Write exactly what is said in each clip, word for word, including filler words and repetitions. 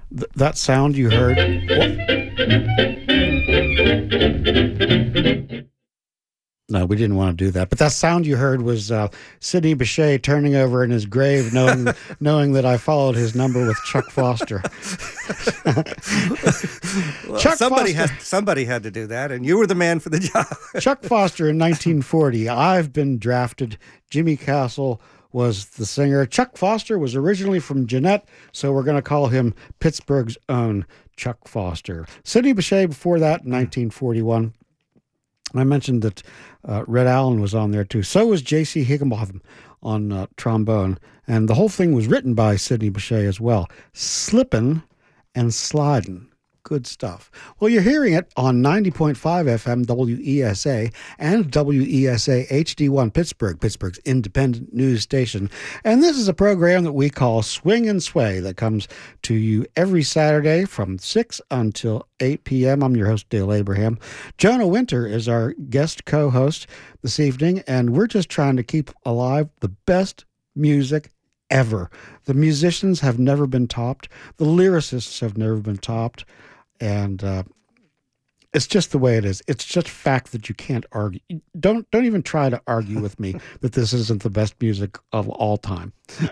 Th- that sound you heard. No, we didn't want to do that. But that sound you heard was uh, Sidney Bechet turning over in his grave, knowing knowing that I followed his number with Chuck Foster. Well, Chuck somebody Foster. had somebody had to do that, and you were the man for the job. Chuck Foster in nineteen forty. I've been drafted. Jimmy Castle was the singer. Chuck Foster was originally from Jeanette, so we're going to call him Pittsburgh's own Chuck Foster. Sidney Bechet before that in nineteen forty-one. I mentioned that uh, Red Allen was on there too. So was J C. Higginbotham on uh, trombone. And the whole thing was written by Sidney Bechet as well. Slippin' and Slidin'. Good stuff. Well, you're hearing it on ninety point five F M W E S A and W E S A H D one Pittsburgh, Pittsburgh's independent news station. And this is a program that we call Swing and Sway that comes to you every Saturday from six until eight p.m. I'm your host, Dale Abraham. Jonah Winter is our guest co-host this evening, and we're just trying to keep alive the best music ever. The musicians have never been topped. The lyricists have never been topped. And uh, it's just the way it is. It's just fact that you can't argue. Don't don't even try to argue with me that this isn't the best music of all time.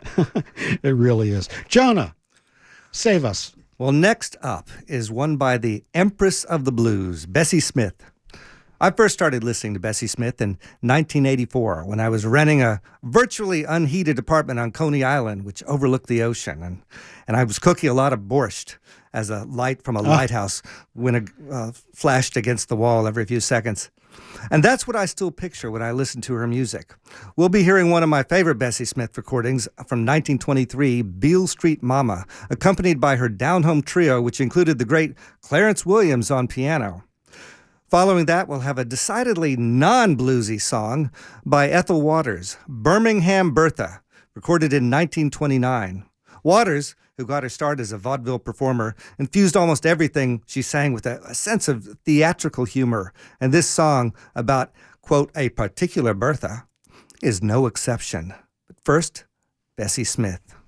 It really is. Jonah, save us. Well, next up is one by the Empress of the Blues, Bessie Smith. I first started listening to Bessie Smith in nineteen eighty-four when I was renting a virtually unheated apartment on Coney Island, which overlooked the ocean. And, and I was cooking a lot of borscht as a light from a oh. lighthouse when it uh, flashed against the wall every few seconds. And that's what I still picture when I listen to her music. We'll be hearing one of my favorite Bessie Smith recordings from nineteen twenty-three, Beale Street Mama, accompanied by her down-home trio, which included the great Clarence Williams on piano. Following that, we'll have a decidedly non-bluesy song by Ethel Waters, Birmingham Bertha, recorded in nineteen twenty-nine. Waters, who got her start as a vaudeville performer, infused almost everything she sang with a, a sense of theatrical humor, and this song about, quote, a particular Bertha is no exception. But first, Bessie Smith.